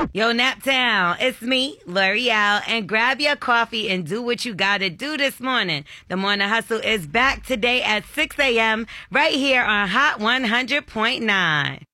Yo, Naptown, it's me, L'Oreal, and grab your coffee and do what you gotta do this morning. The Morning Hustle is back today at 6 a.m. right here on Hot 100.9.